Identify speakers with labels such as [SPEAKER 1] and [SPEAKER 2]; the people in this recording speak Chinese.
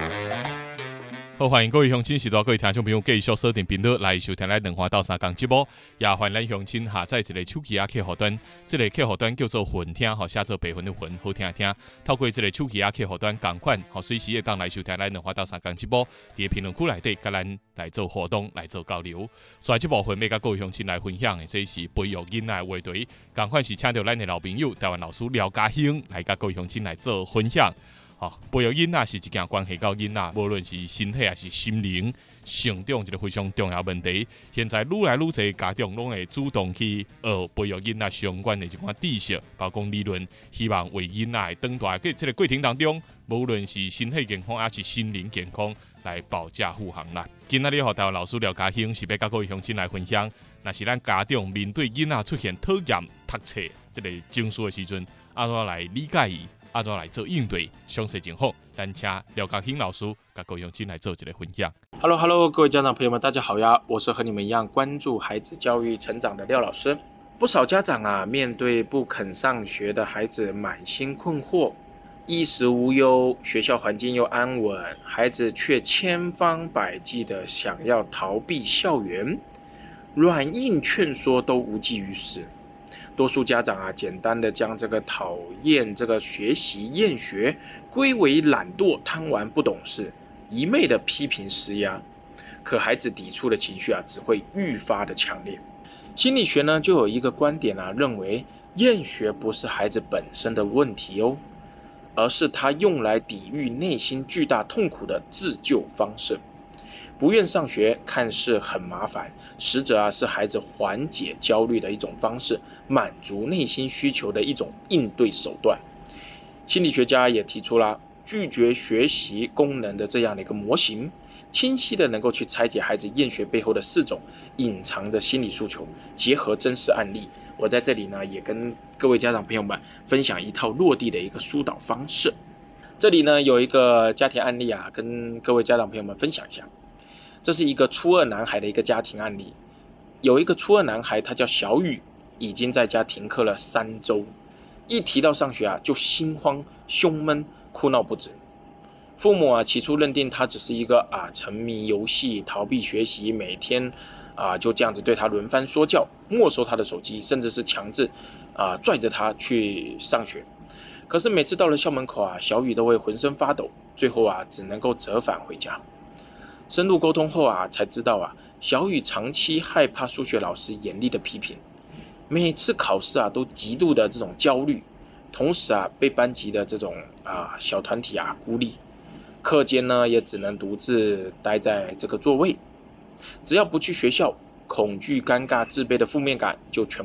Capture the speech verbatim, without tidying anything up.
[SPEAKER 1] 好，欢迎各位乡亲、时代各位听众朋友继续锁定频道来收听咱两花到三讲节目，也欢迎咱乡亲下载一个手机啊客户端，这个客户端叫做混听，吼，写做白云的云，好听听。透过这个手机啊客户端，同款，吼，随时会当来收听咱两花到三讲节目，伫评论区内底，甲咱来做互动、来做交流。所以这部分要甲各位乡亲来分享的，这是培育囡仔的话题，同款是请到咱的老朋友台湾老师廖家兴来甲各位乡亲来做分享。哦，培育囡仔是一件关系到囡仔，无论是身体还是心灵成长一个非常重要问题。现在愈来愈多家长拢会主动去学培育囡仔相关的一款知识，包括理论，希望为囡仔长大嘅这个过程当中，无论是身体健康还是心灵健康，来保驾护航啦。今仔日和台湾老师廖家兴是要甲各位乡亲来分享，若是咱家长面对囡仔出现讨厌读册这个情绪的时阵，安怎来理解伊？安怎来做应对？详细情况，咱请廖家兴老师甲各位乡亲来做一个分享。
[SPEAKER 2] Hello Hello， 各位家长朋友们，大家好呀！我是和你们一样关注孩子教育成长的廖老师。不少家长啊，面对不肯上学的孩子，满心困惑，衣食无忧，学校环境又安稳，孩子却千方百计的想要逃避校园，软硬劝说都无济于事。多数家长啊，简单的将这个讨厌这个学习厌学归为懒惰、贪玩、不懂事，一昧的批评施压，可孩子抵触的情绪啊，只会愈发的强烈。心理学呢，就有一个观点啊，认为厌学不是孩子本身的问题哦，而是他用来抵御内心巨大痛苦的自救方式。不愿上学看似很麻烦，实则啊是孩子缓解焦虑的一种方式，满足内心需求的一种应对手段。心理学家也提出了拒绝学习功能的这样的一个模型，清晰的能够去拆解孩子厌学背后的四种隐藏的心理诉求，结合真实案例，我在这里呢也跟各位家长朋友们分享一套落地的一个疏导方式。这里呢有一个家庭案例啊，跟各位家长朋友们分享一下。这是一个初二男孩的一个家庭案例，有一个初二男孩，他叫小雨，已经在家停课了三周，一提到上学啊，就心慌、胸闷、哭闹不止。父母啊，起初认定他只是一个啊沉迷游戏、逃避学习，每天啊就这样子对他轮番说教，没收他的手机，甚至是强制啊拽着他去上学。可是每次到了校门口啊，小雨都会浑身发抖，最后啊只能够折返回家。深入沟通后啊，才知道啊，小雨长期害怕数学老师严厉的批评，每次考试啊都极度的这种焦虑，同时啊被班级的这种啊小团体啊孤立，课间呢也只能独自待在这个座位，只要不去学校，恐惧、尴尬、自卑的负面感就全